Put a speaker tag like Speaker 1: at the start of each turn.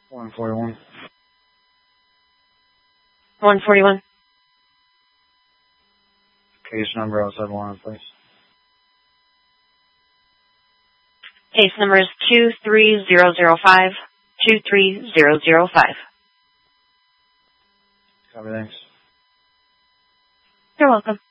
Speaker 1: 141.
Speaker 2: 141.
Speaker 1: Case number outside warrant, please.
Speaker 2: Case number is 23005. 23005.
Speaker 1: Copy, thanks.
Speaker 2: You're welcome.